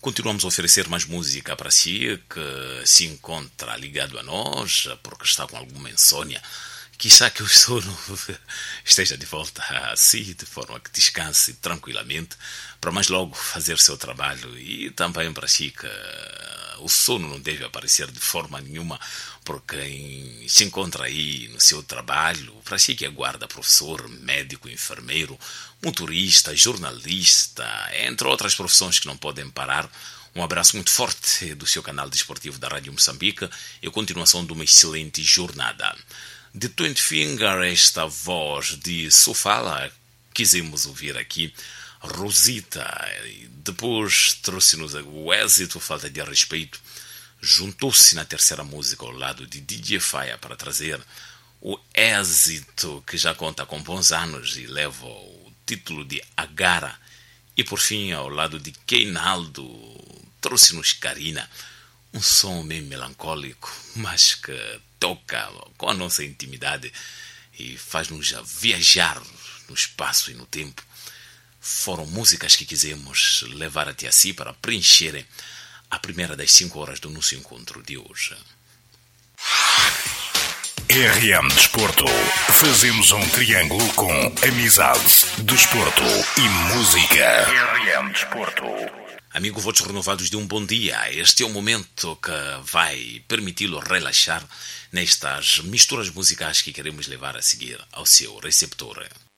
continuamos a oferecer mais música para si que se encontra ligado a nós porque está com alguma insônia. Quizá que o sono esteja de volta a si, de forma que descanse tranquilamente, para mais logo fazer seu trabalho. E também para si que o sono não deve aparecer de forma nenhuma, porque quem se encontra aí no seu trabalho, para si que é guarda, professor, médico, enfermeiro, motorista, jornalista, entre outras profissões que não podem parar. Um abraço muito forte do seu canal desportivo da Rádio Moçambique e a continuação de uma excelente jornada. De Twenty Finger, esta voz de Sofala, quisemos ouvir aqui Rosita, e depois trouxe-nos o êxito, falta de respeito, juntou-se na terceira música ao lado de DJ Faia para trazer o êxito que já conta com bons anos e leva o título de Agara, e por fim ao lado de Keinaldo trouxe-nos Karina, um som meio melancólico, mas que toca com a nossa intimidade e faz-nos viajar no espaço e no tempo. Foram músicas que quisemos levar até si para preencherem a primeira das 5 horas do nosso encontro de hoje. RM Desporto. Fazemos um triângulo com amizade, desporto e música. RM Desporto. Amigo, votos renovados de um bom dia. Este é o momento que vai permiti-lo relaxar nestas misturas musicais que queremos levar a seguir ao seu receptor.